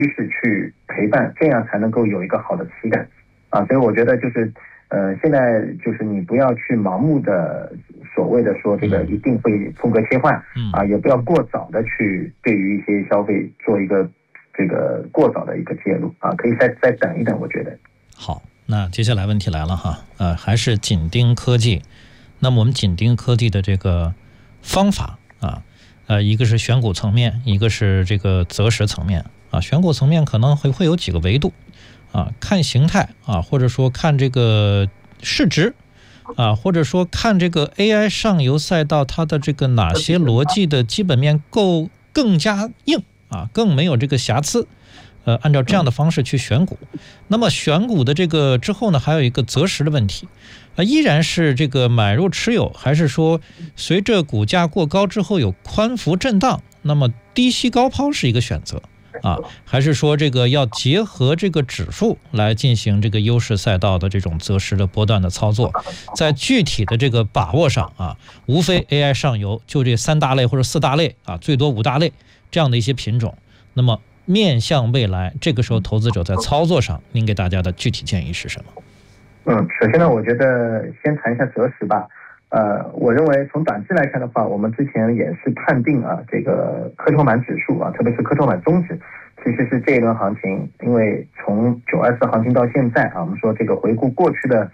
趋势去陪伴，这样才能够有一个好的体感啊。所以我觉得就是现在就是你不要去盲目的所谓的说这个一定会风格切换啊，也不要过早的去对于一些消费做一个这个过早的一个介入啊，可以再等一等，我觉得。 好，那接下来问题来了哈，还是紧盯科技。那么我们紧盯科技的这个方法啊，一个是选股层面，一个是这个择时层面啊。选股层面可能会有几个维度啊，看形态啊，或者说看这个市值啊，或者说看这个 AI 上游赛道它的这个哪些逻辑的基本面更加硬啊，更没有这个瑕疵。按照这样的方式去选股。那么选股的这个之后呢，还有一个择时的问题依然是这个买入持有，还是说随着股价过高之后有宽幅震荡，那么低吸高抛是一个选择啊，还是说这个要结合这个指数来进行这个优势赛道的这种择时的波段的操作？在具体的这个把握上啊，无非 AI 上游就这3大类或者4大类啊，最多5大类这样的一些品种。那么面向未来，这个时候投资者在操作上，您给大家的具体建议是什么？ 首先呢，我觉得先谈一下择时吧。我认为从短期来看的话，我们之前也是判定啊，这个科创板指数啊，特别是科创板综指，其实是这一轮行情，因为从924行情到现在啊，我们说这个回顾过去的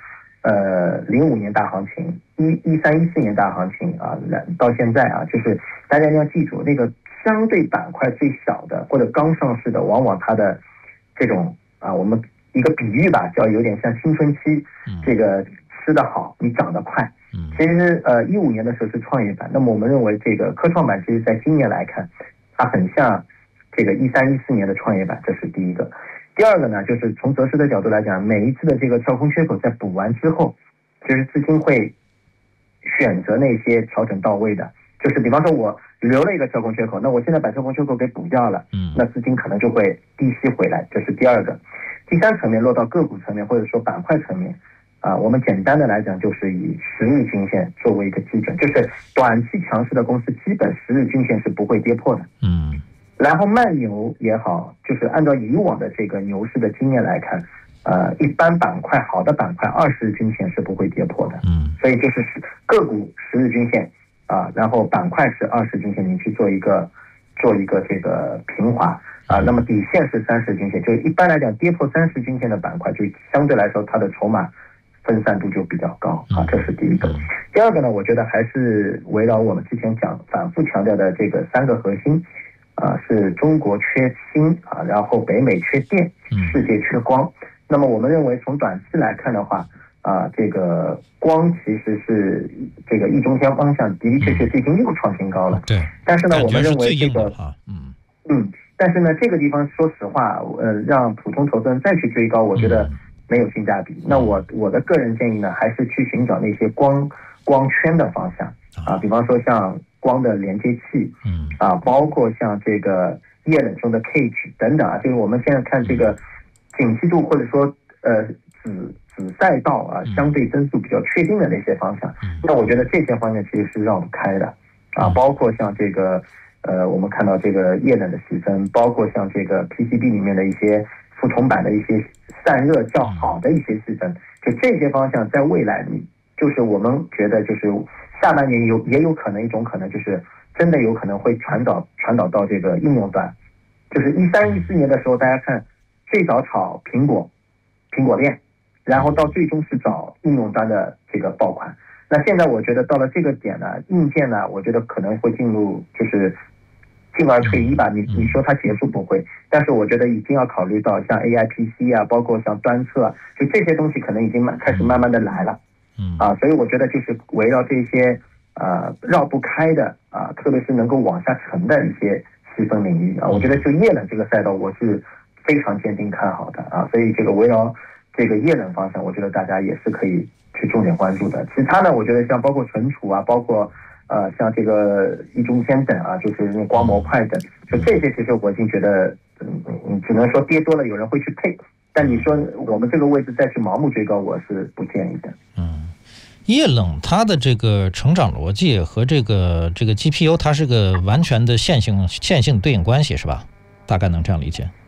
05年大行情、13、14年大行情啊，到现在啊，就是大家一定要记住那个。相对板块最小的或者刚上市的，往往它的这种我们一个比喻吧，叫有点像青春期，这个吃得好，你长得快。其实15年的时候是创业板，那么我们认为这个科创板，其实在今年来看，它很像这个13、14年的创业板，这是第一个。第二个呢，就是从择时的角度来讲，每一次的这个跳空缺口在补完之后，其实资金会选择那些调整到位的，就是比方说我留了一个跳空缺口，那我现在把跳空缺口给补掉了，那资金可能就会低吸回来，这是第二个。第三层面落到个股层面或者说板块层面我们简单的来讲就是以10日均线作为一个基准，就是短期强势的公司基本10日均线是不会跌破的。然后慢牛也好，就是按照以往的这个牛市的经验来看，一般板块好的板块20日均线是不会跌破的。所以就是个股10日均线然后板块是20均线，你去做一个这个平滑那么底线是30均线，就是一般来讲跌破30均线的板块，就相对来说它的筹码分散度就比较高这是第一个。第二个呢，我觉得还是围绕我们之前反复强调的这个3个核心是中国缺锌然后北美缺电，世界缺光。那么我们认为从短期来看的话这个光其实是这个一中天方向的确最近又创新高了。 对， 但是呢，我们认为这个但是呢，这个地方说实话，让普通投资人再去追高，我觉得没有性价比。那我的个人建议呢，还是去寻找那些光圈的方向比方说像光的连接器包括像这个液冷中的 cage 等等就是我们现在看这个景气度或者说子赛道相对增速比较确定的那些方向，那我觉得这些方向其实是绕不开的包括像这个我们看到这个液冷的细分，包括像这个 PCB 里面的一些覆铜板的一些散热较好的一些细分，就这些方向在未来就是我们觉得就是下半年也有可能一种可能就是真的有可能会传导到这个应用端，就是13、14年的时候，大家看最早炒苹果链，然后到最终是找应用端的这个爆款。那现在我觉得到了这个点呢，硬件呢，我觉得可能会进入就是进而退一吧。你说它结束不会，但是我觉得已经要考虑到像 AIPC 包括像端侧就这些东西可能已经开始慢慢的来了。所以我觉得就是围绕这些绕不开的特别是能够往下沉的一些细分领域我觉得就液冷这个赛道我是非常坚定看好的所以这个围绕这个液冷方向，我觉得大家也是可以去重点关注的。其他呢，我觉得像包括存储包括像这个一中天等就是那光模块等，就这些其实我已经觉得只能说跌多了有人会去配，但你说我们这个位置再去盲目追高，我是不建议的。 液冷它的这个成长逻辑和这个 GPU 它是个完全的线性对应关系是吧？大概能这样理解。